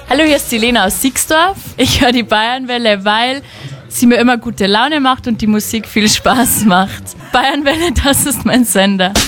Hallo, hier ist die Lena aus Siegsdorf. Ich höre die Bayernwelle, weil sie mir immer gute Laune macht und die Musik viel Spaß macht. Bayernwelle, das ist mein Sender.